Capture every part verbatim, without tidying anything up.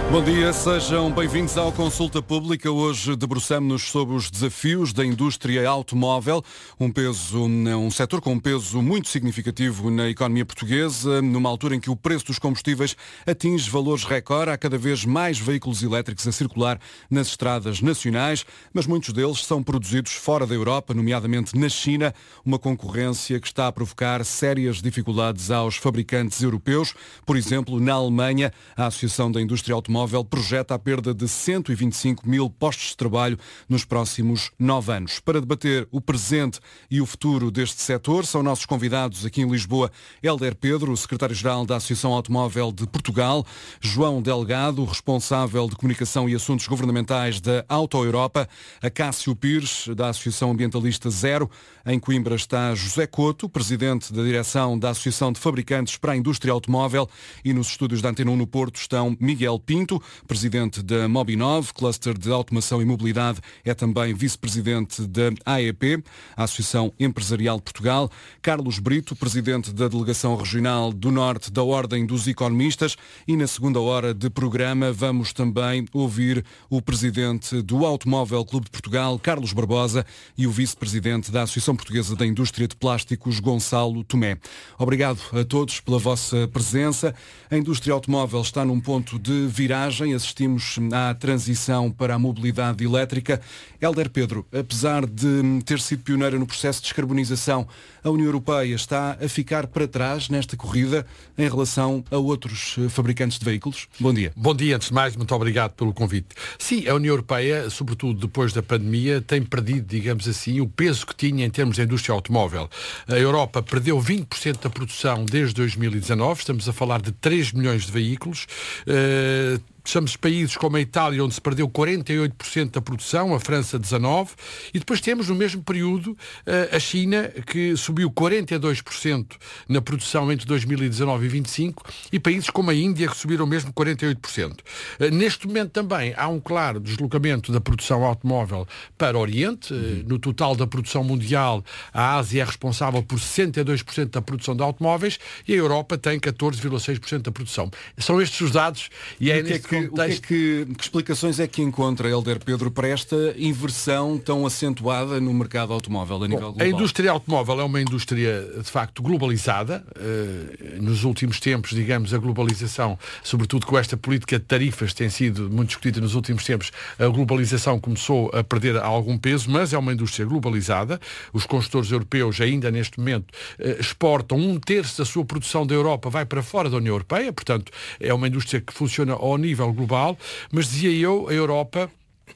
Bom dia, sejam bem-vindos ao Consulta Pública. Hoje debruçamos-nos sobre os desafios da indústria automóvel, um peso, um setor com um peso muito significativo na economia portuguesa, numa altura em que o preço dos combustíveis atinge valores recorde. Há cada vez mais veículos elétricos a circular nas estradas nacionais, mas muitos deles são produzidos fora da Europa, nomeadamente na China, uma concorrência que está a provocar sérias dificuldades aos fabricantes europeus. Por exemplo, na Alemanha, a Associação da Indústria Automóvel projeta a perda de cento e vinte e cinco mil postos de trabalho nos próximos nove anos. Para debater o presente e o futuro deste setor, são nossos convidados aqui em Lisboa Hélder Pedro, o secretário-geral da Associação Automóvel de Portugal, João Delgado, responsável de comunicação e assuntos governamentais da Auto Europa, Acácio Pires, da Associação Ambientalista Zero. Em Coimbra está José Couto, presidente da direção da Associação de Fabricantes para a Indústria Automóvel, e nos estúdios da Antena um no Porto estão Miguel Pinto, presidente da Mobinov, cluster de automação e mobilidade, é também vice-presidente da A E P, a Associação Empresarial de Portugal, Carlos Brito, presidente da Delegação Regional do Norte da Ordem dos Economistas, e na segunda hora de programa vamos também ouvir o presidente do Automóvel Clube de Portugal, Carlos Barbosa, e o vice-presidente da Associação Portuguesa da Indústria de Plásticos, Gonçalo Tomé. Obrigado a todos pela vossa presença. A indústria automóvel está num ponto de viragem, assistimos à transição para a mobilidade elétrica. Hélder Pedro, apesar de ter sido pioneira no processo de descarbonização, a União Europeia está a ficar para trás nesta corrida em relação a outros fabricantes de veículos? Bom dia. Bom dia, antes de mais, muito obrigado pelo convite. Sim, a União Europeia, sobretudo depois da pandemia, tem perdido, digamos assim, o peso que tinha em termos da indústria automóvel. A Europa perdeu vinte por cento da produção desde dois mil e dezanove, estamos a falar de três milhões de veículos. Uh, Estamos países como a Itália, onde se perdeu quarenta e oito por cento da produção, a França dezanove por cento, e depois temos no mesmo período a China, que subiu quarenta e dois por cento na produção entre dois mil e dezanove e vinte e cinco, e países como a Índia, que subiram mesmo quarenta e oito por cento. Neste momento também há um claro deslocamento da produção automóvel para o Oriente. Uhum. No total da produção mundial, a Ásia é responsável por sessenta e dois por cento da produção de automóveis e a Europa tem catorze vírgula seis por cento da produção. São estes os dados e é neste Que, o que, é que, que explicações é que encontra, Hélder Pedro, para esta inversão tão acentuada no mercado automóvel a nível Bom, global? A indústria automóvel é uma indústria, de facto, globalizada. Uh, nos últimos tempos, digamos, a globalização, sobretudo com esta política de tarifas, tem sido muito discutida nos últimos tempos, a globalização começou a perder algum peso, mas é uma indústria globalizada. Os construtores europeus, ainda neste momento, uh, exportam um terço da sua produção da Europa, vai para fora da União Europeia, portanto, é uma indústria que funciona ao nível global, mas dizia eu, a Europa,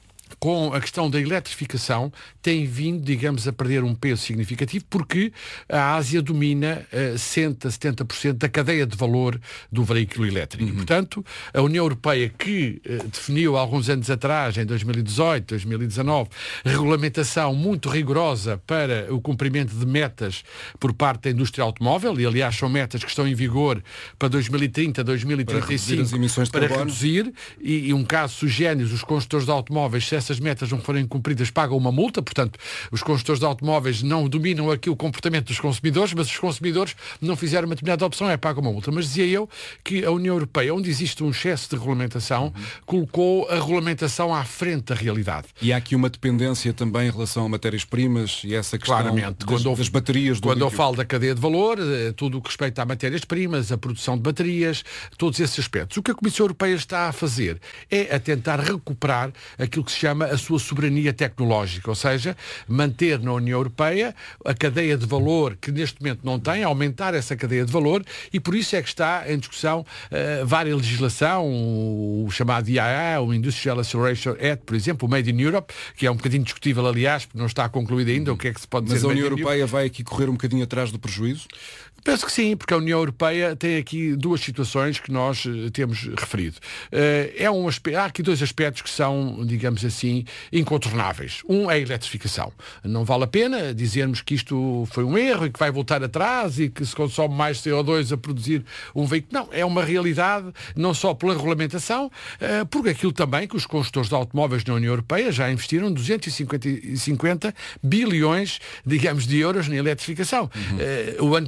com a questão da eletrificação, tem vindo, digamos, a perder um peso significativo, porque a Ásia domina uh, sessenta a setenta por cento da cadeia de valor do veículo elétrico. Uhum. Portanto, a União Europeia, que uh, definiu há alguns anos atrás, em dois mil e dezoito, dois mil e dezanove, regulamentação muito rigorosa para o cumprimento de metas por parte da indústria automóvel, e aliás são metas que estão em vigor para dois mil e trinta, dois mil e trinta e cinco, para reduzir as emissões de para carbono. reduzir, e, e um caso sugénio, os construtores de automóveis, se essas metas não forem cumpridas, pagam uma multa. Portanto, os construtores de automóveis não dominam aqui o comportamento dos consumidores, mas os consumidores não fizeram uma determinada opção, é pagam uma multa. Mas dizia eu que a União Europeia, onde existe um excesso de regulamentação, uhum. colocou a regulamentação à frente da realidade. E há aqui uma dependência também em relação a matérias-primas e essa questão Claramente, das, quando eu, das baterias do Quando lítio. eu falo da cadeia de valor, tudo o que respeita a matérias-primas, a produção de baterias, todos esses aspectos. O que a Comissão Europeia está a fazer é a tentar recuperar aquilo que se chama a sua soberania tecnológica, ou seja, manter na União Europeia a cadeia de valor que neste momento não tem, aumentar essa cadeia de valor, e por isso é que está em discussão uh, várias legislação, o, o chamado I A A, o Industrial Acceleration Act, por exemplo, o Made in Europe, que é um bocadinho discutível, aliás, porque não está concluído ainda o que é que se pode dizer. Mas a União Europeia vai aqui correr um bocadinho atrás do prejuízo? Penso que sim, porque a União Europeia tem aqui duas situações que nós uh, temos referido. Uh, é um aspe- há aqui dois aspectos que são, digamos assim, incontornáveis. Um é a eletrificação. Não vale a pena dizermos que isto foi um erro e que vai voltar atrás e que se consome mais C O dois a produzir um veículo. Não, é uma realidade, não só pela regulamentação, uh, porque aquilo também que os construtores de automóveis na União Europeia já investiram duzentos e cinquenta bilhões, digamos, de euros na eletrificação. Uhum. Uh, o ano passado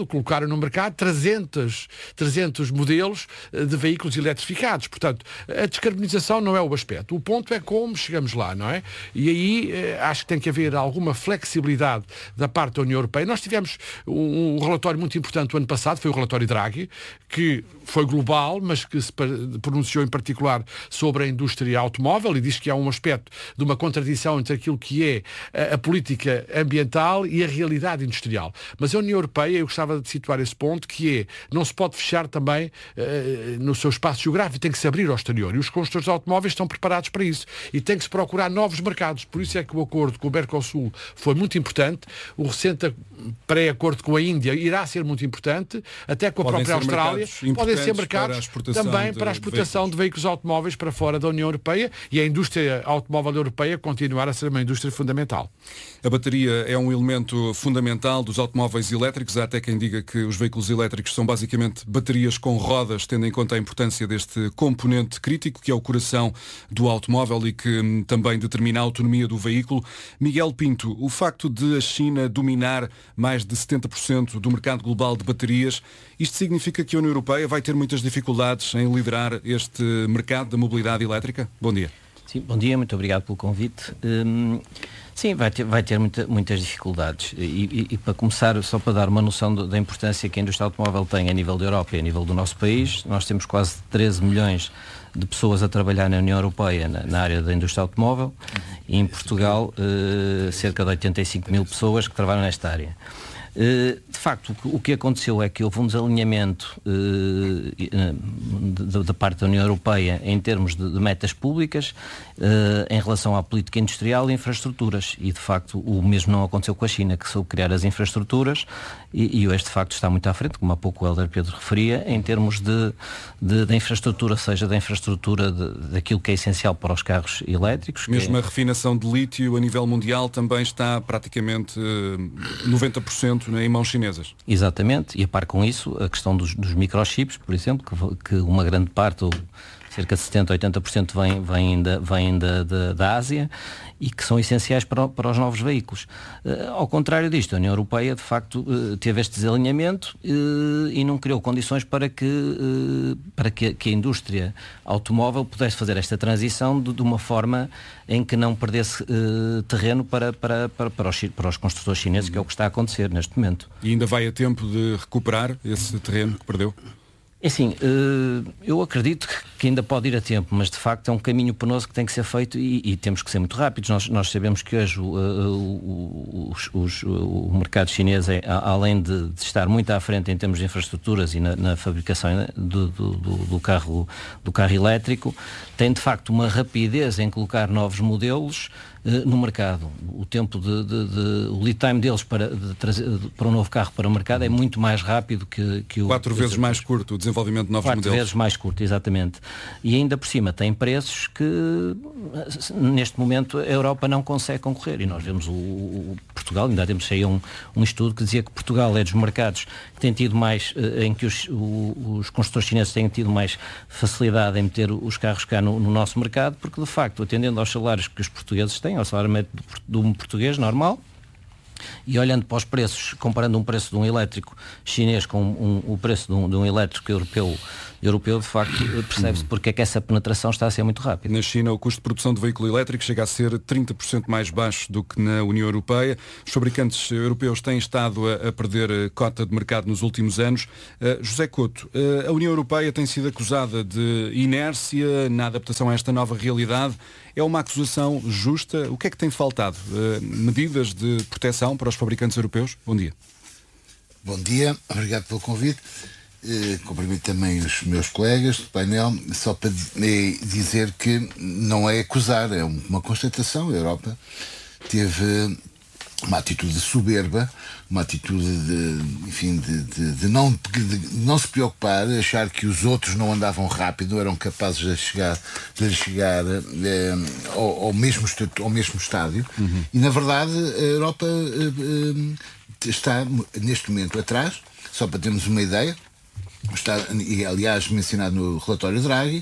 mercado, colocaram no mercado trezentos, trezentos modelos de veículos eletrificados. Portanto, a descarbonização não é o aspecto. O ponto é como chegamos lá, não é? E aí acho que tem que haver alguma flexibilidade da parte da União Europeia. Nós tivemos um, um relatório muito importante o ano passado, foi o relatório Draghi, que foi global, mas que se pronunciou em particular sobre a indústria automóvel e diz que há um aspecto de uma contradição entre aquilo que é a, a política ambiental e a realidade industrial. Mas a União Europeia, eu gostava de situar esse ponto, que é, não se pode fechar também uh, no seu espaço geográfico, tem que se abrir ao exterior. E os construtores de automóveis estão preparados para isso. E tem que se procurar novos mercados. Por isso é que o acordo com o Mercosul foi muito importante. O recente pré-acordo com a Índia irá ser muito importante, até com a Podem própria Austrália. Podem ser mercados para também de, para a exportação de veículos. de veículos automóveis para fora da União Europeia e a indústria automóvel europeia continuar a ser uma indústria fundamental. A bateria é um elemento fundamental dos automóveis elétricos. Há até quem diga que os veículos elétricos são basicamente baterias com rodas, tendo em conta a importância deste componente crítico, que é o coração do automóvel e que hum, também determina a autonomia do veículo. Miguel Pinto, o facto de a China dominar mais de setenta por cento do mercado global de baterias, isto significa que a União Europeia vai ter muitas dificuldades em liderar este mercado da mobilidade elétrica? Bom dia. Sim, bom dia, muito obrigado pelo convite. Hum, sim, vai ter, vai ter muita, muitas dificuldades. E, e, e para começar, só para dar uma noção do, da importância que a indústria automóvel tem a nível da Europa e a nível do nosso país, nós temos quase treze milhões de pessoas a trabalhar na União Europeia na, na área da indústria automóvel e em Portugal uh, cerca de oitenta e cinco mil pessoas que trabalham nesta área. De facto, o que aconteceu é que houve um desalinhamento da parte da União Europeia em termos de, de metas públicas em relação à política industrial e infraestruturas, e de facto o mesmo não aconteceu com a China, que soube criar as infraestruturas e, e hoje de facto está muito à frente, como há pouco o Hélder Pedro referia, em termos de, de, de infraestrutura, seja da infraestrutura de, daquilo que é essencial para os carros elétricos. Mesmo é... a refinação de lítio a nível mundial também está praticamente noventa por cento em mãos chinesas. Exatamente, e a par com isso, a questão dos, dos microchips, por exemplo, que, que uma grande parte, ou cerca de setenta, oitenta por cento vem, vem, da, vem da, da, da Ásia e que são essenciais para, para os novos veículos. Uh, ao contrário disto, a União Europeia, de facto, uh, teve este desalinhamento uh, e não criou condições para que, uh, para que, que a indústria automóvel pudesse fazer esta transição de, de uma forma em que não perdesse uh, terreno para, para, para, para, os, para os construtores chineses, que é o que está a acontecer neste momento. E ainda vai a tempo de recuperar esse terreno que perdeu? É assim, eu acredito que ainda pode ir a tempo, mas de facto é um caminho penoso que tem que ser feito e, e temos que ser muito rápidos. Nós, nós sabemos que hoje o, o, o, o, o mercado chinês, é, além de, de estar muito à frente em termos de infraestruturas e na, na fabricação do, do, do, carro, do carro elétrico, tem de facto uma rapidez em colocar novos modelos no mercado. O tempo de, de, de o lead time deles para, de trazer, para um novo carro para o mercado é muito mais rápido que, que o... Quatro vezes mais curto o desenvolvimento de novos quatro modelos. Quatro vezes mais curto, exatamente. E ainda por cima tem preços que neste momento a Europa não consegue concorrer. E nós vemos o, o Portugal, ainda temos aí um, um estudo que dizia que Portugal é dos mercados que tem tido mais, em que os, o, os construtores chineses têm tido mais facilidade em meter os carros cá no, no nosso mercado, porque de facto, atendendo aos salários que os portugueses têm, ao salário médio de um português normal, e olhando para os preços, comparando um preço de um elétrico chinês com um, um, o preço de um, de um elétrico europeu, europeu, de facto, percebe-se porque é que essa penetração está a ser muito rápida. Na China, o custo de produção de veículo elétrico chega a ser trinta por cento mais baixo do que na União Europeia. Os fabricantes europeus têm estado a, a perder cota de mercado nos últimos anos. Uh, José Couto, uh, a União Europeia tem sido acusada de inércia na adaptação a esta nova realidade. É uma acusação justa? O que é que tem faltado? Uh, medidas de proteção para os fabricantes europeus? Bom dia. Bom dia, obrigado pelo convite. Uh, cumprimento também os meus colegas do painel, só para dizer que não é acusar, é uma constatação. A Europa teve uma atitude soberba, uma atitude de, enfim, de, de, de, não, de não se preocupar, achar que os outros não andavam rápido, eram capazes de chegar, de chegar eh, ao, ao, mesmo estatu, ao mesmo estádio. Uhum. E, na verdade, a Europa eh, está, neste momento, atrás, só para termos uma ideia. Está, e aliás mencionado no relatório Draghi,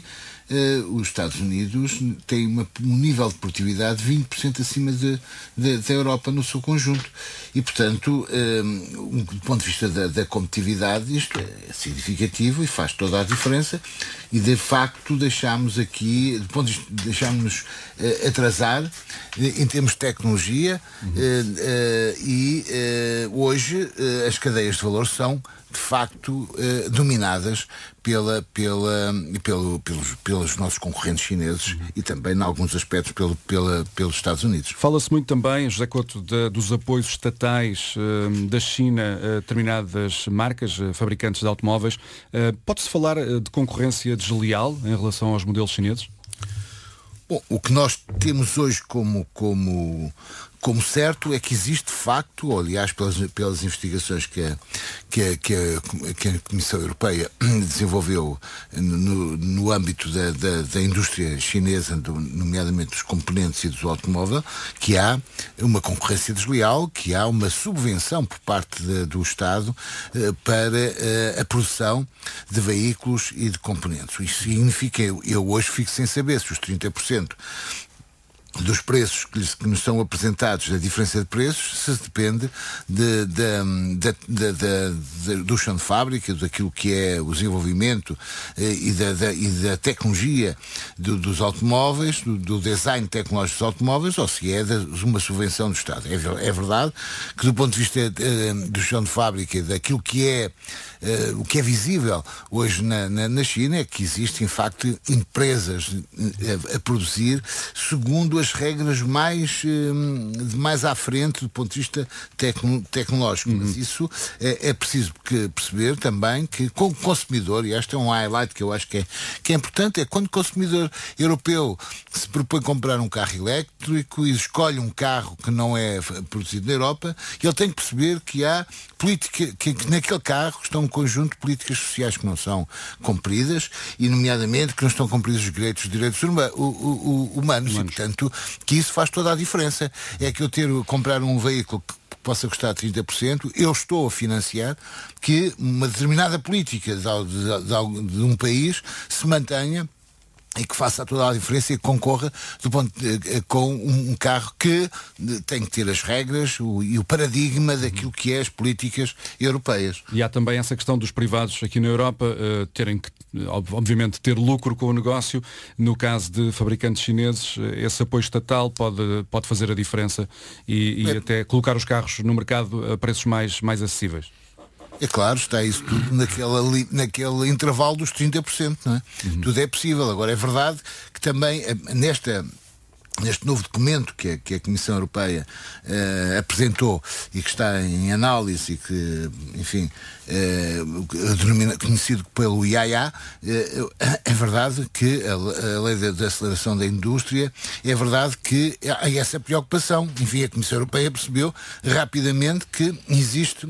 uh, os Estados Unidos têm uma, um nível de produtividade vinte por cento acima de, de, da Europa no seu conjunto. E, portanto, um, do ponto de vista da, da competitividade, isto é significativo e faz toda a diferença. E, de facto, deixámos aqui, do ponto de vista, deixámos-nos uh, atrasar uh, em termos de tecnologia, uhum. uh, uh, e uh, hoje uh, as cadeias de valor são de facto eh, dominadas pela, pela, pelo, pelos, pelos nossos concorrentes chineses, uhum. e também, em alguns aspectos, pelo, pela, pelos Estados Unidos. Fala-se muito também, José Couto, de, dos apoios estatais eh, da China a determinadas marcas, eh, fabricantes de automóveis. Eh, pode-se falar eh, de concorrência desleal em relação aos modelos chineses? Bom, o que nós temos hoje como, como, como certo é que existe de facto, ou, aliás, pelas, pelas investigações que a, que, a, que, a, que a Comissão Europeia desenvolveu no, no âmbito da, da, da indústria chinesa, do, nomeadamente dos componentes e do automóvel, que há uma concorrência desleal, que há uma subvenção por parte de, do Estado eh, para eh, a produção de veículos e de componentes. Isso significa, eu, eu hoje fico sem saber se os trinta por cento dos preços que, lhes, que nos são apresentados, da diferença de preços, se depende de, de, de, de, de, de, do chão de fábrica, daquilo que é o desenvolvimento eh, e, da, da, e da tecnologia do, dos automóveis, do, do design tecnológico dos automóveis, ou se é de uma subvenção do Estado. É, é verdade que, do ponto de vista eh, do chão de fábrica, daquilo que é eh, o que é visível hoje na, na, na China, é que existem, de facto, empresas a, a produzir segundo as regras mais, de mais à frente do ponto de vista tecno, tecnológico. Uhum. Mas isso é, é preciso que perceber também que, como consumidor, e este é um highlight que eu acho que é, que é importante, é quando o consumidor europeu se propõe comprar um carro elétrico e escolhe um carro que não é produzido na Europa, ele tem que perceber que há política, que, que naquele carro estão um conjunto de políticas sociais que não são cumpridas, e nomeadamente que não estão cumpridos os direitos, os direitos humanos, humanos, humanos. E, portanto, que isso faz toda a diferença. É que eu ter comprar um veículo que possa custar trinta por cento, eu estou a financiar que uma determinada política de, de, de, de um país se mantenha e que faça toda a diferença e concorra do ponto de, com um carro que tem que ter as regras o, e o paradigma daquilo que é as políticas europeias. E há também essa questão dos privados aqui na Europa uh, terem que, obviamente, ter lucro com o negócio. No caso de fabricantes chineses, esse apoio estatal pode, pode fazer a diferença e, e é. até colocar os carros no mercado a preços mais, mais acessíveis. É claro, está isso tudo naquele, naquele intervalo dos trinta por cento, não é? Uhum. Tudo é possível. Agora, é verdade que também nesta, neste novo documento que a, que a Comissão Europeia eh, apresentou e que está em análise e que, enfim, eh, conhecido pelo I A I A, eh, é verdade que a, a lei de, de aceleração da indústria, é verdade que há essa preocupação. Enfim, a Comissão Europeia percebeu rapidamente que existe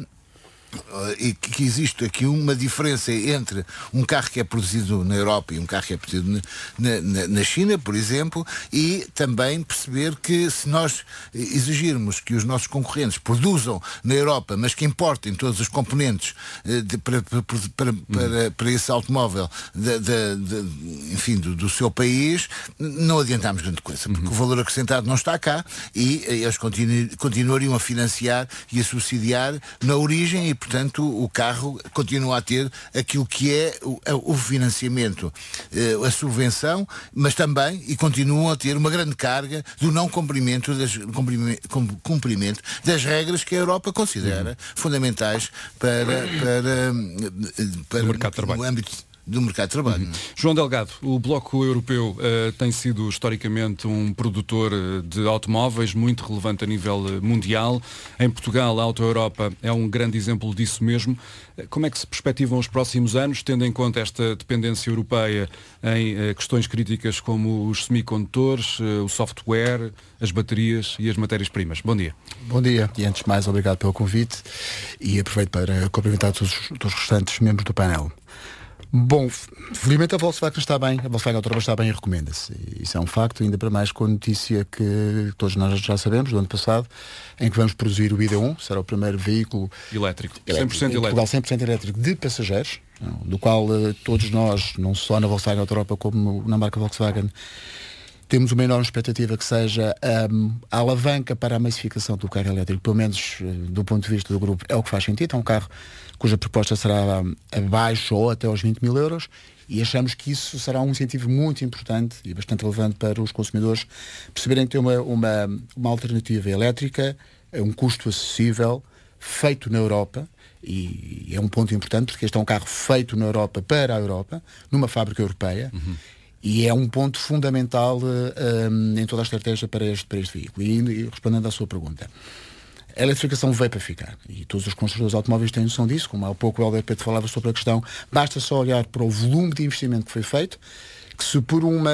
e que existe aqui uma diferença entre um carro que é produzido na Europa e um carro que é produzido na, na, na China, por exemplo, e também perceber que se nós exigirmos que os nossos concorrentes produzam na Europa, mas que importem todos os componentes de, para, para, para, para, para esse automóvel de, de, de, enfim, do, do seu país, não adiantamos grande coisa, porque uhum. o valor acrescentado não está cá e eles continu, continuariam a financiar e a subsidiar na origem e, portanto, o carro continua a ter aquilo que é o, o financiamento, a subvenção, mas também, e continuam a ter uma grande carga do não cumprimento das, cumprimento das regras que a Europa considera uhum. fundamentais para, para, para o mercado de trabalho. No âmbito do mercado de trabalho. Uhum. João Delgado, o Bloco Europeu uh, tem sido historicamente um produtor de automóveis muito relevante a nível mundial. Em Portugal, a Auto Europa é um grande exemplo disso mesmo. Como é que se perspectivam os próximos anos, tendo em conta esta dependência europeia em uh, questões críticas como os semicondutores, uh, o software, as baterias e as matérias-primas? Bom dia. Bom dia e, antes de mais, obrigado pelo convite e aproveito para cumprimentar todos, todos os restantes membros do painel. Bom, felizmente a Volkswagen está bem, a Volkswagen Autoropa está bem e recomenda-se. Isso é um facto, ainda para mais com a notícia que todos nós já sabemos, do ano passado, em que vamos produzir o I D um, será o primeiro veículo elétrico, cem por cento elétrico, cem por cento elétrico de passageiros, do qual uh, todos nós, não só na Volkswagen Autoropa como na marca Volkswagen, temos uma enorme expectativa que seja um, a alavanca para a massificação do carro elétrico, pelo menos uh, do ponto de vista do grupo, é o que faz sentido. É um carro cuja proposta será um, abaixo ou até aos vinte mil euros e achamos que isso será um incentivo muito importante e bastante relevante para os consumidores perceberem que tem uma, uma, uma alternativa elétrica, um custo acessível, feito na Europa, e é um ponto importante porque este é um carro feito na Europa para a Europa, numa fábrica europeia. Uhum. E é um ponto fundamental uh, um, em toda a estratégia para este, para este veículo. E, e respondendo à sua pergunta, a eletrificação veio para ficar. E todos os construtores de automóveis têm noção disso. Como há pouco o Helder Pedro falava sobre a questão, basta só olhar para o volume de investimento que foi feito, que se por uma...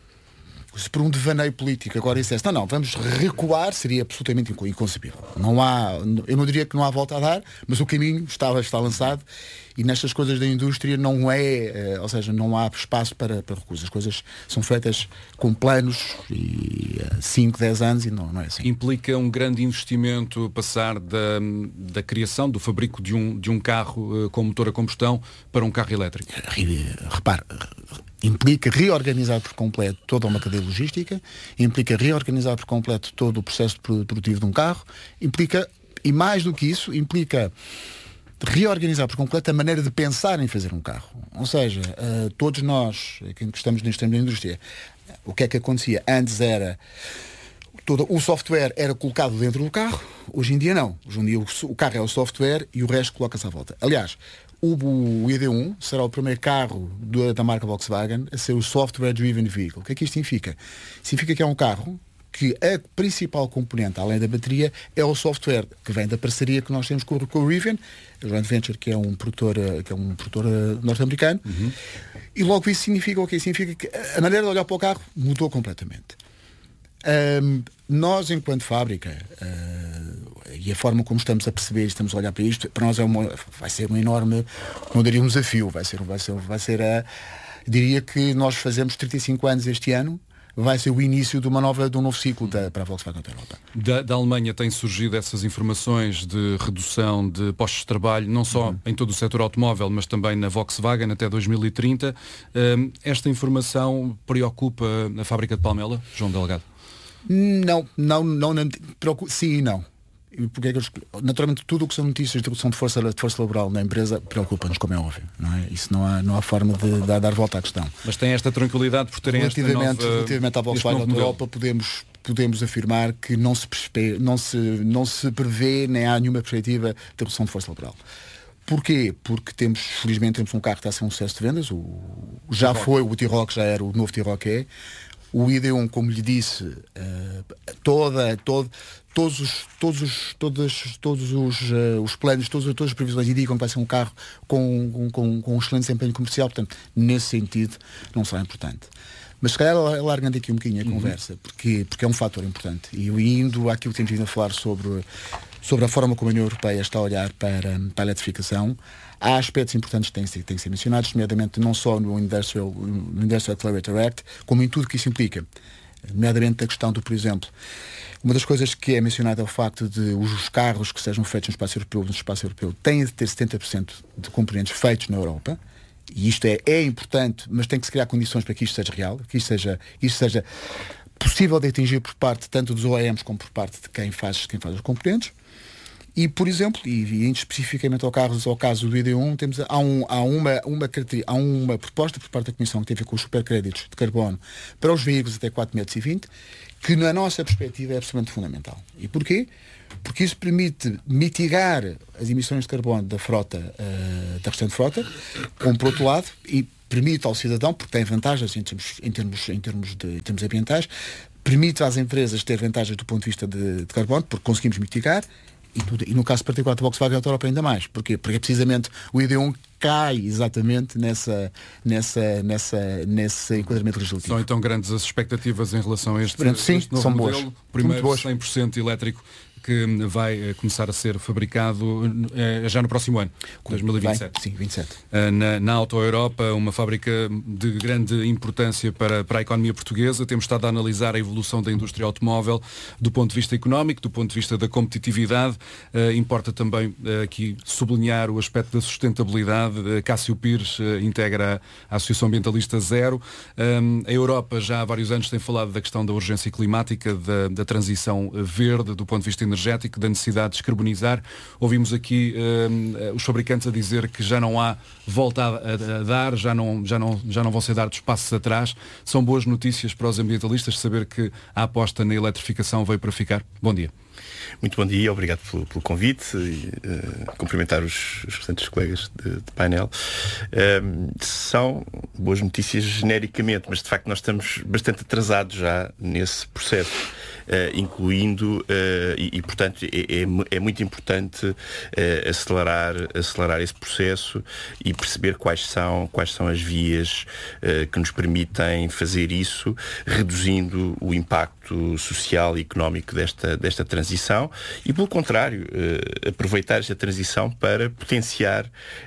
se por um devaneio político agora dissesse, não, não, vamos recuar, seria absolutamente inconcebível. Não há, eu não diria que não há volta a dar, mas o caminho está, está lançado e nestas coisas da indústria não é, ou seja, não há espaço para, para recusa. As coisas são feitas com planos e cinco, dez anos e não, não é assim. Implica um grande investimento passar da, da criação, do fabrico de um, de um carro uh, com motor a combustão para um carro elétrico? Repare, implica reorganizar por completo toda uma cadeia logística, implica reorganizar por completo todo o processo produtivo de um carro, implica, e mais do que isso, implica reorganizar por completo a maneira de pensar em fazer um carro. Ou seja, uh, todos nós, que estamos neste tempo da indústria, o que é que acontecia? Antes era, todo o software era colocado dentro do carro, hoje em dia não. Hoje em dia o, o carro é o software e o resto coloca-se à volta. Aliás, O, o I D um será o primeiro carro do, da marca Volkswagen a ser o Software Driven Vehicle. O que é que isto significa? Significa que é um carro que a principal componente, além da bateria, é o software, que vem da parceria que nós temos com, com o Rivian, a joint venture, que é um produtor, que é um produtor norte-americano. Uhum. E logo isso significa o que significa que a maneira de olhar para o carro mudou completamente. Um, nós, enquanto fábrica, uh, e a forma como estamos a perceber, estamos a olhar para isto, para nós é uma, vai ser um enorme, não diria um desafio, vai ser, vai ser, vai ser a, diria que nós fazemos trinta e cinco anos este ano, vai ser o início de, uma nova, de um novo ciclo da, para a Volkswagen Europa. Da, da Alemanha têm surgido essas informações de redução de postos de trabalho, não só uhum. em todo o setor automóvel, mas também na Volkswagen até dois mil e trinta. Um, esta informação preocupa a fábrica de Palmela, João Delgado? Não, não, não, não preocupa, sim e não. Porque é que eu, naturalmente tudo o que são notícias de redução de força, de força laboral na empresa preocupa-nos, como é óbvio, não é? Isso não há, não há forma de, de dar volta à questão. Mas tem esta tranquilidade por terem relativamente, esta nova, relativamente à Volkswagen Europa, podemos, podemos afirmar que não se, não, se, não se prevê nem há nenhuma perspectiva de redução de força laboral. Porquê? Porque temos, felizmente, temos um carro que está a ser um sucesso de vendas, o, já foi o T-Roc, já era o novo T-Roc é. O I D um, como lhe disse, uh, toda, todo, todos os, todos os, todos, todos os, uh, os planos, todos, todas as previsões indicam que vai ser um carro com, com, com um excelente desempenho comercial, portanto, nesse sentido, não será importante. Mas se calhar alargando aqui um bocadinho a uhum. conversa, porque, porque é um fator importante, e indo àquilo que temos vindo a falar sobre, sobre a forma como a União Europeia está a olhar para, para a eletrificação, há aspectos importantes que têm, têm que ser mencionados, nomeadamente não só no Industrial, no Industrial Accelerator Act, como em tudo que isso implica. Nomeadamente a questão do, por exemplo, uma das coisas que é mencionada é o facto de os carros que sejam feitos no espaço europeu, no espaço europeu têm de ter setenta por cento de componentes feitos na Europa, e isto é, é importante, mas tem que se criar condições para que isto seja real, que isto seja, isto seja possível de atingir por parte tanto dos O E Ms como por parte de quem faz, quem faz os componentes. E, por exemplo, e, e indo especificamente ao caso, ao caso do I D um, temos, há, um, há, uma, uma, há uma proposta por parte da Comissão que tem a ver com os supercréditos de carbono para os veículos até quatro metros e vinte, que na nossa perspectiva é absolutamente fundamental. E porquê? Porque isso permite mitigar as emissões de carbono da frota, uh, da restante frota, como por outro lado, e permite ao cidadão, porque tem vantagens em termos, em termos, em termos, de, em termos ambientais, permite às empresas ter vantagens do ponto de vista de, de carbono, porque conseguimos mitigar. E, tudo, e no caso particular da Volkswagen Autoropa ainda mais. Porquê? Porque precisamente o I D um cai exatamente nessa, nessa, nessa, nesse enquadramento legislativo. São então grandes as expectativas em relação a este, Sim, este novo são modelo. boas. Primeiro cem por cento elétrico que vai começar a ser fabricado uh, já no próximo ano, dois mil e vinte e sete. Sim, vinte e sete. Uh, na, na Auto Europa, uma fábrica de grande importância para, para a economia portuguesa. Temos estado a analisar a evolução da indústria automóvel do ponto de vista económico, do ponto de vista da competitividade. Uh, importa também uh, aqui sublinhar o aspecto da sustentabilidade. Uh, Cássio Pires uh, integra a Associação Ambientalista Zero. Um, a Europa já há vários anos tem falado da questão da urgência climática, da, da transição verde, do ponto de vista energético, da necessidade de descarbonizar. Ouvimos aqui um, os fabricantes a dizer que já não há volta a, a dar, já não, já, não, já não vão ser dados passos atrás. São boas notícias para os ambientalistas saber que a aposta na eletrificação veio para ficar. Bom dia. Muito bom dia, obrigado pelo, pelo convite e uh, cumprimentar os, os restantes colegas de, de painel. Uh, são boas notícias genericamente, mas de facto nós estamos bastante atrasados já nesse processo. Uh, incluindo uh, e, e portanto é, é, é muito importante uh, acelerar, acelerar esse processo e perceber quais são, quais são as vias uh, que nos permitem fazer isso, reduzindo o impacto social e económico desta, desta transição e, pelo contrário, uh, aproveitar esta transição para potenciar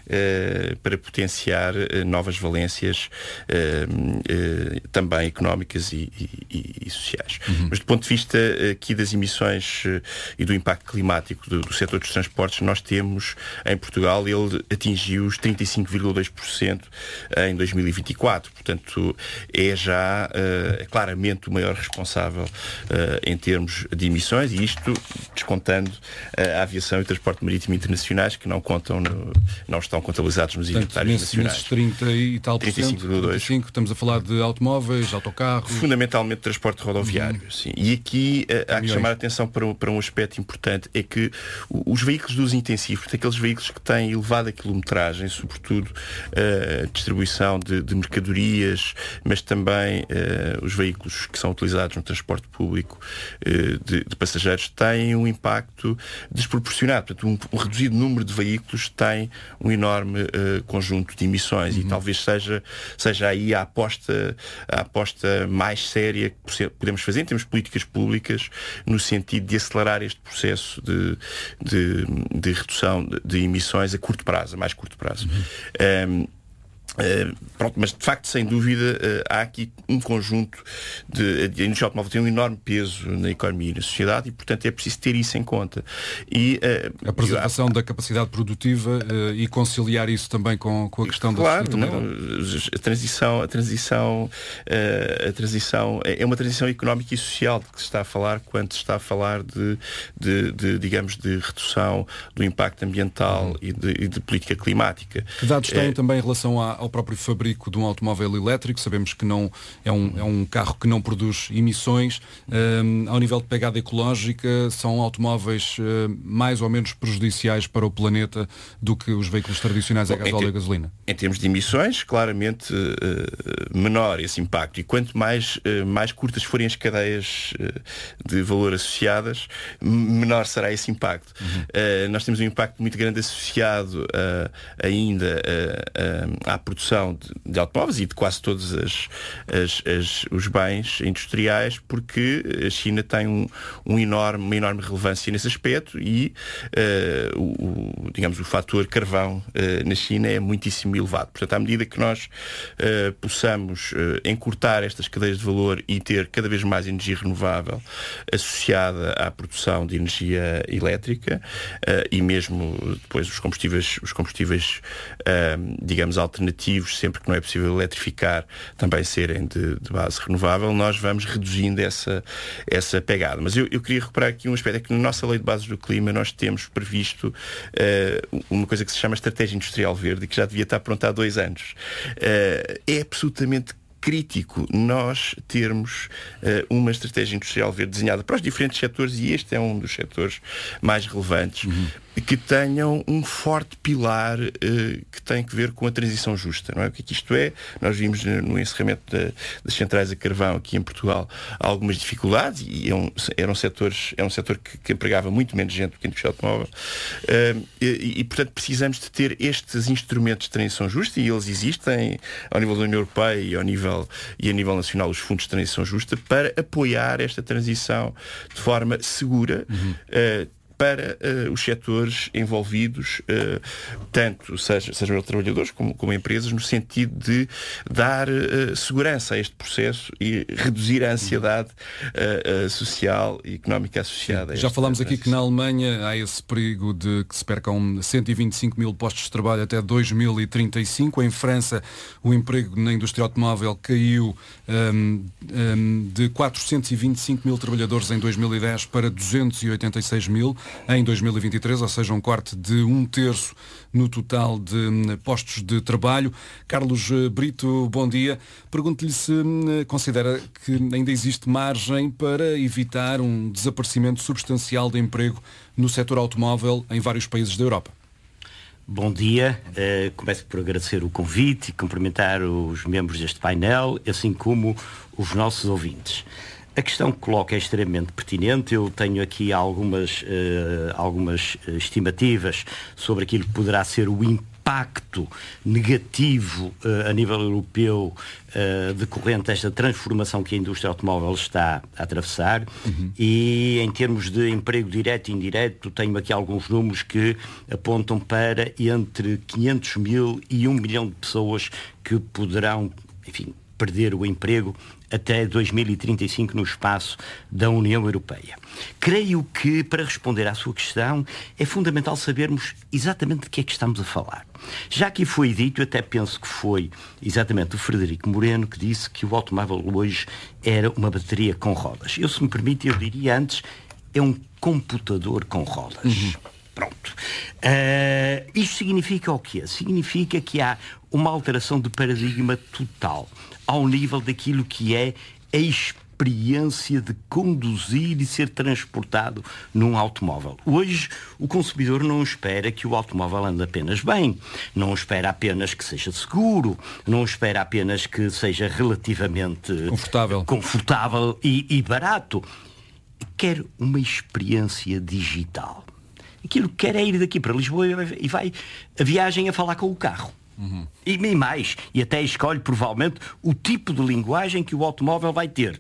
uh, para potenciar uh, novas valências uh, uh, também económicas e, e, e sociais. Uhum. Mas do ponto de vista aqui das emissões e do impacto climático do, do setor dos transportes, nós temos em Portugal, ele atingiu os trinta e cinco vírgula dois por cento em dois mil e vinte e quatro, portanto é já uh, claramente o maior responsável uh, em termos de emissões, e isto descontando uh, a aviação e o transporte marítimo internacionais, que não contam no, não estão contabilizados nos inventários nacionais. trinta e tal por cento, trinta e cinco vírgula dois por cento. Estamos a falar de automóveis, autocarros. Fundamentalmente transporte rodoviário. Uhum. Sim. E aqui uh, há que chamar a atenção para um, para um aspecto importante, é que os veículos de uso intensivo, portanto, aqueles veículos que têm elevada quilometragem, sobretudo uh, distribuição de, de mercadorias, mas também uh, os veículos que são utilizados no transporte público uh, de, de passageiros, têm um impacto desproporcionado. Portanto, um, um reduzido número de veículos tem um enorme uh, conjunto de emissões. Uhum. E talvez seja, seja aí a aposta, a aposta mais séria que podemos fazer em termos de políticas públicas, no sentido de acelerar este processo de, de, de redução de, de emissões a curto prazo, a mais curto prazo. Uhum. Um, Uh, pronto, mas de facto, sem dúvida, uh, há aqui um conjunto de, de a indústria automóvel tem um enorme peso na economia e na sociedade e, portanto, é preciso ter isso em conta. E, uh, a preservação eu, da capacidade produtiva uh, e conciliar isso também com, com a questão claro, da sustentabilidade. Não, a transição, a transição, uh, a transição é uma transição económica e social de que se está a falar quando se está a falar de, de, de digamos, de redução do impacto ambiental uhum. e, de, e de política climática. Que dados têm uh, também em relação à ao próprio fabrico de um automóvel elétrico? Sabemos que não é um, é um carro que não produz emissões. Um, ao nível de pegada ecológica, são automóveis uh, mais ou menos prejudiciais para o planeta do que os veículos tradicionais a gasóleo e a gasolina? Em termos de emissões, claramente uh, menor esse impacto. E quanto mais, uh, mais curtas forem as cadeias uh, de valor associadas, menor será esse impacto. Uhum. Uh, nós temos um impacto muito grande associado uh, ainda uh, uh, à produção de, de automóveis e de quase todos as, as, as, os bens industriais, porque a China tem um, um enorme, uma enorme relevância nesse aspecto e uh, o, digamos, o fator carvão uh, na China é muitíssimo elevado. Portanto, à medida que nós uh, possamos uh, encurtar estas cadeias de valor e ter cada vez mais energia renovável associada à produção de energia elétrica uh, e mesmo depois os combustíveis, os combustíveis uh, digamos, alternativos, sempre que não é possível eletrificar, também serem de, de base renovável, nós vamos reduzindo essa, essa pegada. Mas eu, eu queria reparar aqui um aspecto, é que na nossa Lei de Bases do Clima nós temos previsto uh, uma coisa que se chama Estratégia Industrial Verde, que já devia estar pronta há dois anos. Uh, é absolutamente crítico nós termos uh, uma estratégia industrial verde desenhada para os diferentes setores, e este é um dos setores mais relevantes, uhum. que tenham um forte pilar uh, que tem que ver com a transição justa. Não é? O que é que isto é? Nós vimos no encerramento da, das centrais a carvão aqui em Portugal algumas dificuldades, e é um, eram setores, é um setor que, que empregava muito menos gente do que a indústria automóvel, uh, e, e portanto precisamos de ter estes instrumentos de transição justa, e eles existem ao nível da União Europeia e, ao nível, e a nível nacional os fundos de transição justa, para apoiar esta transição de forma segura, uhum. uh, para uh, os setores envolvidos, uh, tanto seja, sejam eles trabalhadores como, como empresas, no sentido de dar uh, segurança a este processo e reduzir a ansiedade uh, uh, social e económica associada. Já falámos aqui que na Alemanha há esse perigo de que se percam cento e vinte e cinco mil postos de trabalho até dois mil e trinta e cinco. Em França, o emprego na indústria automóvel caiu um, um, de quatrocentos e vinte e cinco mil trabalhadores em dois mil e dez para duzentos e oitenta e seis mil em dois mil e vinte e três, ou seja, um corte de um terço no total de postos de trabalho. Carlos Brito, bom dia. Pergunto-lhe se considera que ainda existe margem para evitar um desaparecimento substancial de emprego no setor automóvel em vários países da Europa. Bom dia, uh, começo por agradecer o convite e cumprimentar os membros deste painel, assim como os nossos ouvintes. A questão que coloca é extremamente pertinente. Eu tenho aqui algumas, uh, algumas estimativas sobre aquilo que poderá ser o impacto negativo uh, a nível europeu uh, decorrente desta transformação que a indústria automóvel está a atravessar. Uhum. E em termos de emprego direto e indireto, tenho aqui alguns números que apontam para entre quinhentos mil e um milhão de pessoas que poderão, enfim, perder o emprego até dois mil e trinta e cinco no espaço da União Europeia. Creio que, para responder à sua questão, é fundamental sabermos exatamente de que é que estamos a falar. Já que foi dito, eu até penso que foi exatamente o Frederico Moreno que disse que o automóvel hoje era uma bateria com rodas. Eu, se me permite, eu diria antes, é um computador com rodas. Uhum. Pronto. Uh, isto significa o quê? Significa que há uma alteração de paradigma total ao nível daquilo que é a experiência de conduzir e ser transportado num automóvel. Hoje, o consumidor não espera que o automóvel ande apenas bem, não espera apenas que seja seguro, não espera apenas que seja relativamente confortável, confortável e, e barato. Quer uma experiência digital. Aquilo que quer é ir daqui para Lisboa e vai a viagem a falar com o carro. Uhum. E, e mais, e até escolhe provavelmente o tipo de linguagem que o automóvel vai ter.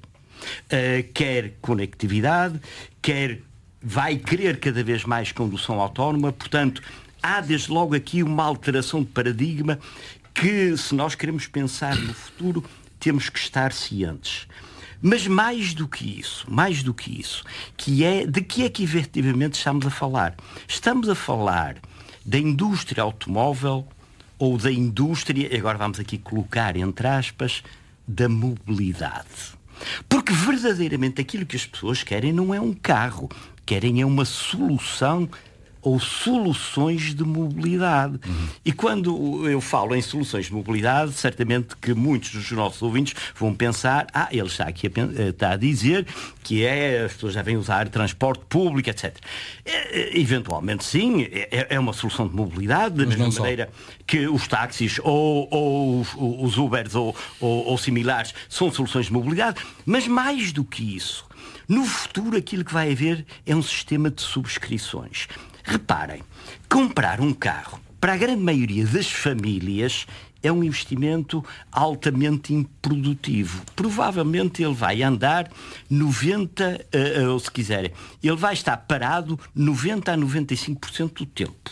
Uh, quer conectividade, quer vai querer cada vez mais condução autónoma. Portanto, há desde logo aqui uma alteração de paradigma que, se nós queremos pensar no futuro, temos que estar cientes. Mas mais do que isso, mais do que isso, que é, de que é que efetivamente estamos a falar? Estamos a falar da indústria automóvel ou da indústria, agora vamos aqui colocar entre aspas, da mobilidade. Porque verdadeiramente aquilo que as pessoas querem não é um carro, querem é uma solução ou soluções de mobilidade. Uhum. E quando eu falo em soluções de mobilidade, certamente que muitos dos nossos ouvintes vão pensar, ah, ele está aqui a, está a dizer que é, as pessoas devem usar transporte público, etcétera. É, eventualmente sim, é, é uma solução de mobilidade, da mesma maneira que os táxis ou, ou os, os Ubers ou, ou, ou similares são soluções de mobilidade, mas mais do que isso, no futuro aquilo que vai haver é um sistema de subscrições. Reparem, comprar um carro para a grande maioria das famílias é um investimento altamente improdutivo. Provavelmente ele vai andar noventa, uh, ou se quiserem, ele vai estar parado noventa a noventa e cinco por cento do tempo.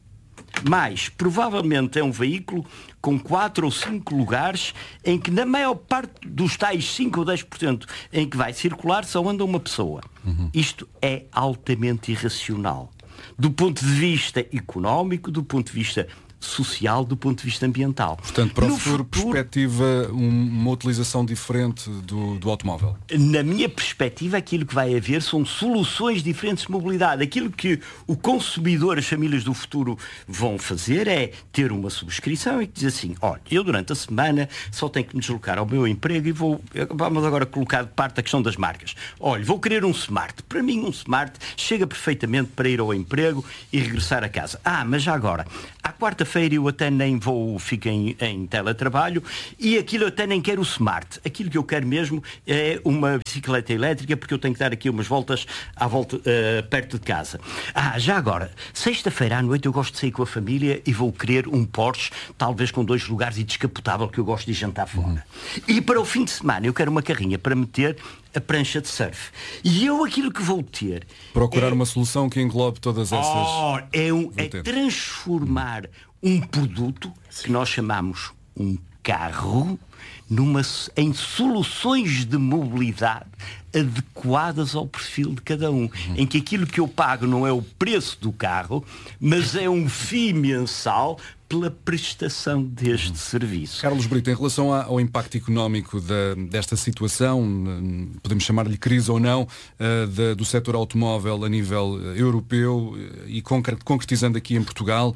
Mas, provavelmente é um veículo com quatro ou cinco lugares em que na maior parte dos tais cinco ou dez por cento em que vai circular só anda uma pessoa. Uhum. Isto é altamente irracional. Do ponto de vista económico, do ponto de vista social, do ponto de vista ambiental. Portanto, para o No futuro, futuro, perspectiva um, uma utilização diferente do, do automóvel? Na minha perspectiva, aquilo que vai haver são soluções diferentes de mobilidade. Aquilo que o consumidor, as famílias do futuro vão fazer é ter uma subscrição e dizer assim, olha, eu durante a semana só tenho que me deslocar ao meu emprego e vou, vamos agora colocar de parte a questão das marcas. Olha, vou querer um Smart. Para mim um Smart chega perfeitamente para ir ao emprego e regressar a casa. Ah, mas já agora, à quarta-feira eu até nem vou, fico em, em teletrabalho e aquilo eu até nem quero o Smart. Aquilo que eu quero mesmo é uma bicicleta elétrica porque eu tenho que dar aqui umas voltas à volta, uh, perto de casa. Ah, já agora, sexta-feira à noite eu gosto de sair com a família e vou querer um Porsche, talvez com dois lugares e descapotável, que eu gosto de jantar fora. Uhum. E para o fim de semana eu quero uma carrinha para meter a prancha de surf. E eu aquilo que vou ter... Procurar é... uma solução que englobe todas essas... Oh, é, um, é transformar um produto que nós chamamos um carro numa, em soluções de mobilidade adequadas ao perfil de cada um, uhum. em que aquilo que eu pago não é o preço do carro, mas é um fee mensal pela prestação deste uhum. serviço. Carlos Brito, em relação ao impacto económico da, desta situação, podemos chamar-lhe crise ou não, uh, da, do setor automóvel a nível europeu e concretizando aqui em Portugal,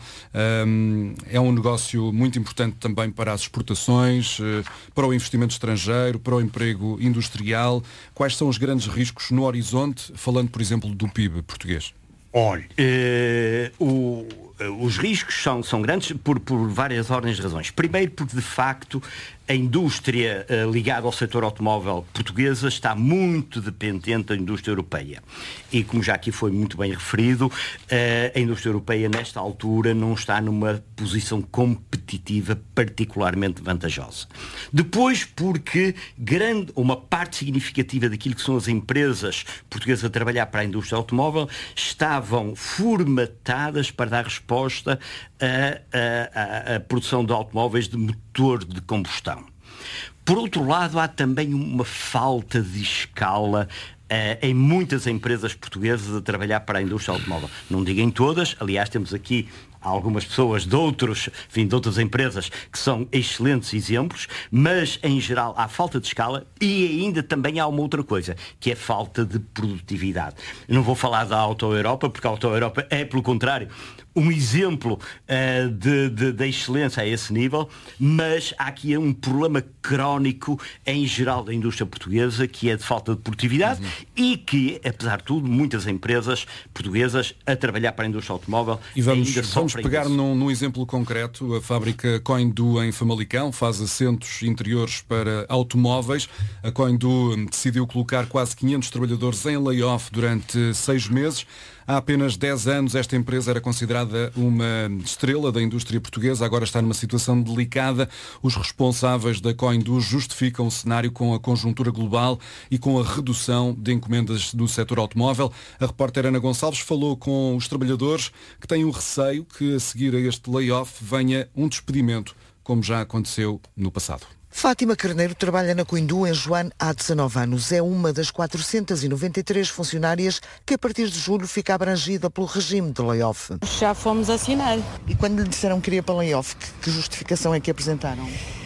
um, é um negócio muito importante também para as exportações, uh, para o investimento estrangeiro, para o emprego industrial. Quais são os grandes riscos no horizonte, falando, por exemplo, do P I B português? Olha, uh, o... os riscos são, são grandes por, por várias ordens de razões. Primeiro, porque de facto a indústria uh, ligada ao setor automóvel portuguesa está muito dependente da indústria europeia. E como já aqui foi muito bem referido, uh, a indústria europeia nesta altura não está numa posição competitiva particularmente vantajosa. Depois, porque grande, uma parte significativa daquilo que são as empresas portuguesas a trabalhar para a indústria automóvel estavam formatadas para dar resposta à, à, à produção de automóveis de motor de combustão. Por outro lado, há também uma falta de escala uh, em muitas empresas portuguesas a trabalhar para a indústria automóvel. Não digo em todas, aliás, temos aqui algumas pessoas de, outros, enfim, de outras empresas que são excelentes exemplos, mas em geral há falta de escala e ainda também há uma outra coisa, que é falta de produtividade. Eu não vou falar da Auto Europa, porque a Auto Europa é, pelo contrário, um exemplo uh, de, de, de excelência a esse nível, mas há aqui um problema crónico em geral da indústria portuguesa, que é de falta de produtividade, uhum. e que, apesar de tudo, muitas empresas portuguesas a trabalhar para a indústria automóvel e vamos, ainda vamos pegar num, num exemplo concreto. A fábrica Coindu em Famalicão faz assentos interiores para automóveis. A Coindu decidiu colocar quase quinhentos trabalhadores em layoff durante seis meses. Há apenas dez anos esta empresa era considerada uma estrela da indústria portuguesa, agora está numa situação delicada. Os responsáveis da Coindu justificam o cenário com a conjuntura global e com a redução de encomendas do setor automóvel. A repórter Ana Gonçalves falou com os trabalhadores que têm o receio que a seguir a este layoff venha um despedimento, como já aconteceu no passado. Fátima Carneiro trabalha na Coindu em Joane há dezanove anos. É uma das quatrocentas e noventa e três funcionárias que a partir de julho fica abrangida pelo regime de layoff. Já fomos assinar. E quando lhe disseram que iria para layoff, que justificação é que apresentaram?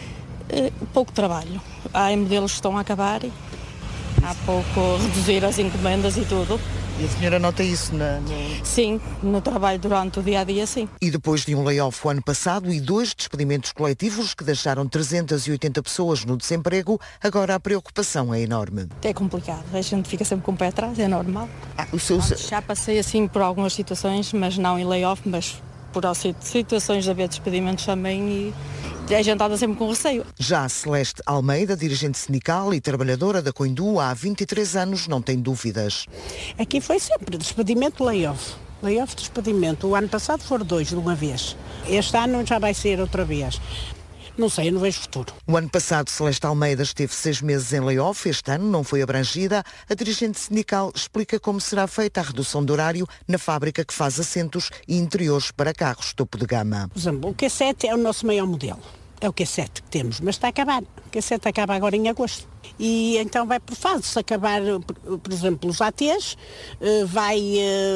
Uh, pouco trabalho. Há modelos que estão a acabar. Há pouco reduzir as encomendas e tudo. E a senhora nota isso na, no... Sim, no trabalho durante o dia-a-dia, sim. E depois de um layoff o ano passado e dois despedimentos coletivos que deixaram trezentas e oitenta pessoas no desemprego, agora a preocupação é enorme. É complicado, a gente fica sempre com o pé atrás, é normal. Ah, o seu... Já passei assim por algumas situações, mas não em layoff, mas por situações de haver despedimentos também e... A gente anda sempre com receio. Já a Celeste Almeida, dirigente sindical e trabalhadora da Coindu há vinte e três anos, não tem dúvidas. Aqui foi sempre despedimento, layoff. Layoff, despedimento. O ano passado foram dois de uma vez. Este ano já vai ser outra vez. Não sei, eu não vejo futuro. O ano passado, Celeste Almeida esteve seis meses em layoff. Este ano não foi abrangida. A dirigente sindical explica como será feita a redução de horário na fábrica que faz assentos e interiores para carros topo de gama. Por exemplo, o Q sete é o nosso maior modelo. É o Q sete que temos, mas está a acabar. O Q sete acaba agora em agosto. E então vai por fases. Se acabar, por exemplo, os A Ts, vai...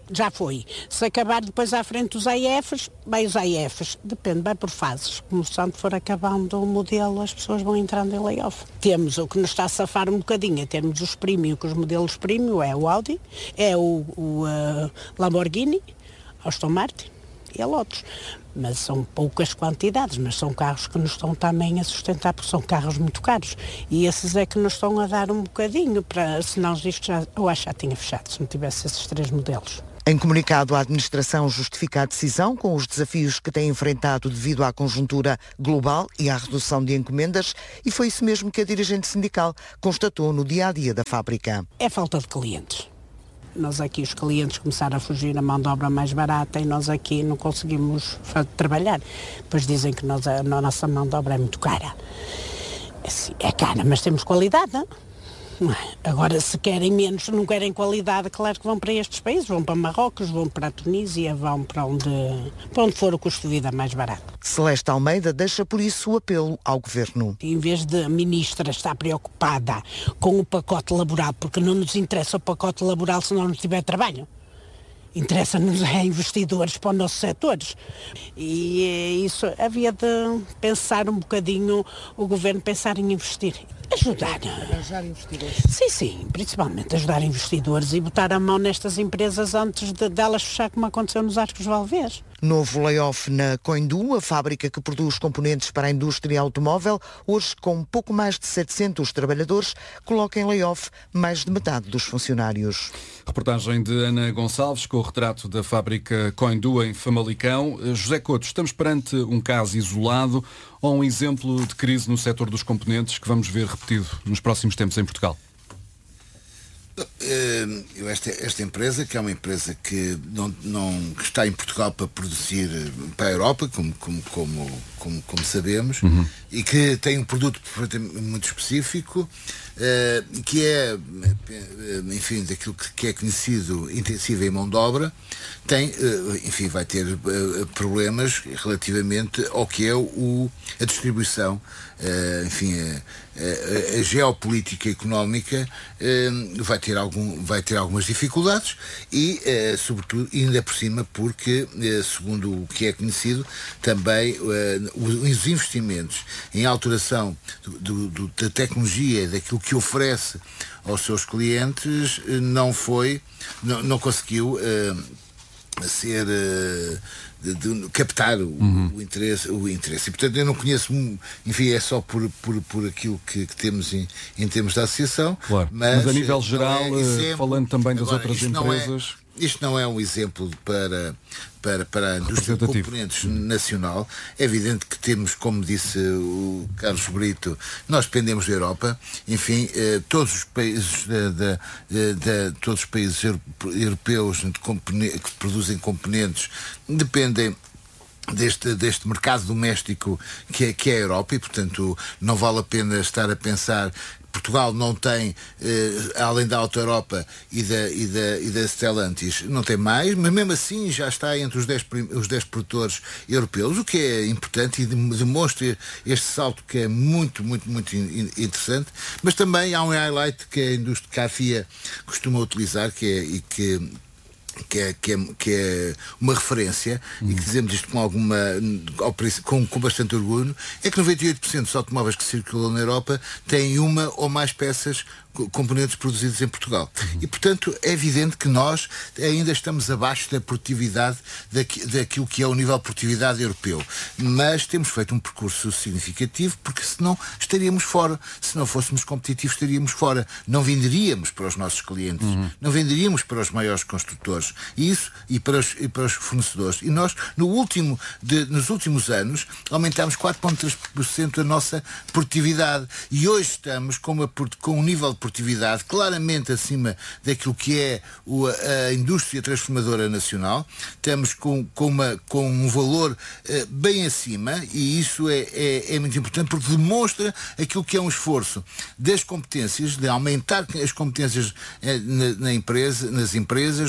já foi. Se acabar depois à frente os A I Fs, vai os A I Fs. Depende, vai por fases. Como se tanto for acabando o modelo, as pessoas vão entrando em layoff. Temos o que nos está a safar um bocadinho, é termos os premium, que os modelos premium é o Audi, é o, o uh, Lamborghini, Aston Martin e a Lotus. Mas são poucas quantidades, mas são carros que nos estão também a sustentar, porque são carros muito caros. E esses é que nos estão a dar um bocadinho, para, senão isto já, eu acho que já tinha fechado, se não tivesse esses três modelos. Em comunicado, a administração justifica a decisão com os desafios que tem enfrentado devido à conjuntura global e à redução de encomendas, e foi isso mesmo que a dirigente sindical constatou no dia-a-dia da fábrica. É falta de clientes. Nós aqui, os clientes começaram a fugir a mão de obra mais barata e nós aqui não conseguimos trabalhar. Depois dizem que nós, a, a nossa mão de obra é muito cara. É, assim, é cara, mas temos qualidade, não? Agora, se querem menos, não querem qualidade, claro que vão para estes países, vão para Marrocos, vão para a Tunísia, vão para onde, para onde for o custo de vida mais barato. Celeste Almeida deixa por isso o apelo ao Governo. Em vez de a Ministra estar preocupada com o pacote laboral, porque não nos interessa o pacote laboral se não tiver trabalho. Interessa-nos é investidores para os nossos setores. E isso havia de pensar um bocadinho, o Governo pensar em investir. Ajudar. Arranjar investidores. Sim, sim, principalmente ajudar investidores e botar a mão nestas empresas antes de, de elas fechar, como aconteceu nos Arcos Valdevez. Novo layoff na Coindu, a fábrica que produz componentes para a indústria automóvel, hoje com pouco mais de setecentos trabalhadores, coloca em layoff mais de metade dos funcionários. Reportagem de Ana Gonçalves com o retrato da fábrica Coindu em Famalicão. José Couto, estamos perante um caso isolado ou um exemplo de crise no setor dos componentes que vamos ver repetido nos próximos tempos em Portugal? Eu, esta, esta empresa, que é uma empresa que não, não que está em Portugal para produzir para a Europa, como, como, como, como, como sabemos, uhum. e que tem um produto muito específico, uh, que é, enfim, daquilo que é conhecido intensivo em mão de obra, tem, uh, enfim, vai ter uh, problemas relativamente ao que é o, a distribuição, uh, enfim, a, a, a geopolítica económica uh, vai ter algum, vai ter algumas dificuldades e, uh, sobretudo, ainda por cima, porque, uh, segundo o que é conhecido, também uh, os investimentos em alteração do, do, da tecnologia, daquilo que oferece aos seus clientes, uh, não foi, não, não conseguiu uh, ser... Uh, De, de captar o, uhum. o, interesse, o interesse. E, portanto, eu não conheço, enfim, é só por, por, por aquilo que, que temos em, em termos da associação. Claro. Mas, mas a nível geral, é exemplo, falando também das agora, outras isto empresas... Não é, isto não é um exemplo para, para, para a indústria de componentes nacional. É evidente que temos, como disse o Carlos Brito, nós dependemos da Europa. Enfim, eh, todos os países de, de, de, de, todos os países europeus de que produzem componentes dependem Deste, deste mercado doméstico que é, que é a Europa, e portanto não vale a pena estar a pensar. Portugal não tem, eh, além da Auto Europa e da, e, da, e da Stellantis, não tem mais, mas mesmo assim já está entre os dez, os dez produtores europeus, o que é importante e demonstra este salto que é muito, muito, muito interessante. Mas também há um highlight que a indústria que a FIA costuma utilizar, que é, e que Que é, que, é, que é uma referência, hum. e que dizemos isto com alguma com, com bastante orgulho, é que noventa e oito por cento dos automóveis que circulam na Europa têm uma ou mais peças, componentes produzidos em Portugal. Uhum. E, portanto, é evidente que nós ainda estamos abaixo da produtividade daqui, daquilo que é o nível de produtividade europeu. Mas temos feito um percurso significativo, porque senão estaríamos fora. Se não fôssemos competitivos, estaríamos fora. Não venderíamos para os nossos clientes. Uhum. Não venderíamos para os maiores construtores. E isso, e para os, e para os fornecedores. E nós, no último, de, nos últimos anos, aumentámos quatro vírgula três por cento a nossa produtividade. E hoje estamos com, uma, com um nível de produtividade claramente acima daquilo que é o, a indústria transformadora nacional. Estamos com, com, uma, com um valor uh, bem acima, e isso é, é, é muito importante, porque demonstra aquilo que é um esforço das competências, de aumentar as competências uh, na, na empresa, nas empresas, no chão de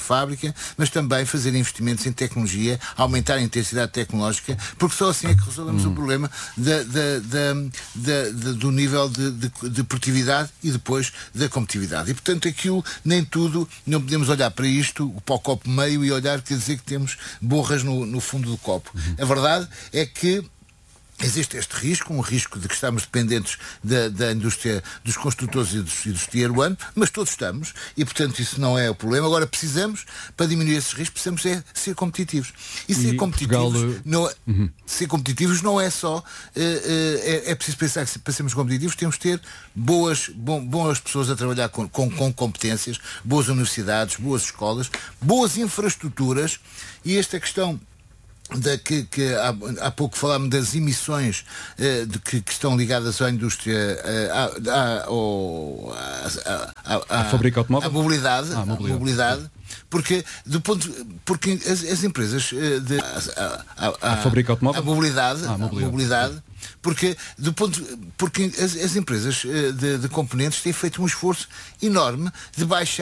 fábrica, mas também fazer investimentos em tecnologia, aumentar a intensidade tecnológica, porque só assim é que resolvemos hum. o problema da, da, da, da, da, do nível de, de, de produtividade e depois da competitividade. E, portanto, aquilo, nem tudo, não podemos olhar para isto, para o copo meio e olhar, quer dizer que temos borras no, no fundo do copo. Uhum. A verdade é que existe este risco, um risco de que estamos dependentes da, da indústria dos construtores e dos, e dos Tier um, mas todos estamos, e portanto isso não é o problema. Agora precisamos, para diminuir esses riscos, precisamos é ser competitivos. E ser, e competitivos, Portugal... não, uhum. ser competitivos não é só, uh, uh, é, é preciso pensar que para sermos competitivos temos de ter boas, bom, boas pessoas a trabalhar com, com, com competências, boas universidades, boas escolas, boas infraestruturas, e esta questão Da que, que há, há pouco falámos das emissões eh, de, que, que estão ligadas à indústria, eh, à, à, ao, à, à, à, à fábrica automóvel? À mobilidade, ah, mobilidade. À mobilidade porque, do ponto, porque as, as empresas de, a, a, a, a fábrica automóvel? A mobilidade, ah, mobilidade. A mobilidade porque, do ponto, porque as, as empresas de, de componentes têm feito um esforço enorme de baixar